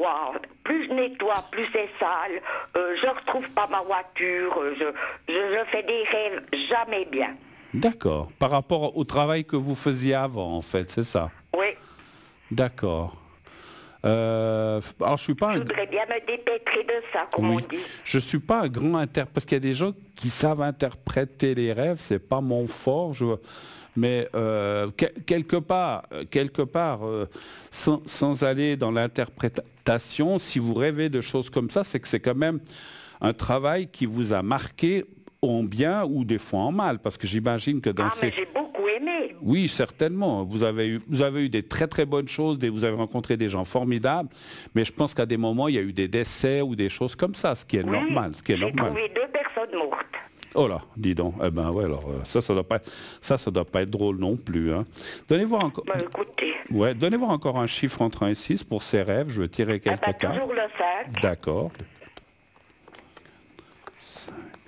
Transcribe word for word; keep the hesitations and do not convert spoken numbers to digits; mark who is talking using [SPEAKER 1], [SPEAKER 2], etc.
[SPEAKER 1] nettoie, plus je nettoie, plus c'est sale. Euh, je retrouve pas ma voiture. euh, Je, je, je fais des rêves jamais bien.
[SPEAKER 2] D'accord. Par rapport au travail que vous faisiez avant, en fait, c'est ça.
[SPEAKER 1] Oui,
[SPEAKER 2] D'accord. Euh, alors, je suis pas
[SPEAKER 1] je
[SPEAKER 2] un...
[SPEAKER 1] voudrais bien me dépêtrer de ça, comme
[SPEAKER 2] Oui.
[SPEAKER 1] on dit.
[SPEAKER 2] Je suis pas un grand interprète, parce qu'il y a des gens qui savent interpréter les rêves, c'est pas mon fort. Je... Mais euh, que- quelque part, euh, quelque part, euh, sans, sans aller dans l'interprétation, si vous rêvez de choses comme ça, c'est que c'est quand même un travail qui vous a marqué en bien ou des fois en mal, parce que j'imagine que dans
[SPEAKER 1] Ah, mais
[SPEAKER 2] ces...
[SPEAKER 1] j'ai beaucoup aimé.
[SPEAKER 2] Oui, certainement. Vous avez eu, vous avez eu des très très bonnes choses, des, vous avez rencontré des gens formidables, mais je pense qu'à des moments, il y a eu des décès ou des choses comme ça, ce qui est
[SPEAKER 1] Oui,
[SPEAKER 2] normal, ce qui est
[SPEAKER 1] j'ai
[SPEAKER 2] normal.
[SPEAKER 1] trouvé deux personnes mortes.
[SPEAKER 2] Oh là, dis donc. Eh ben ouais, alors euh, ça, ça doit pas, ça, ça doit pas être drôle non plus. Hein. Donnez-moi encore,
[SPEAKER 1] Ben, écoutez,
[SPEAKER 2] ouais, donnez-moi encore un chiffre entre un et six pour ces rêves. Je vais tirer
[SPEAKER 1] eh
[SPEAKER 2] quelques
[SPEAKER 1] ben,
[SPEAKER 2] cartes.
[SPEAKER 1] toujours le cinq.
[SPEAKER 2] D'accord.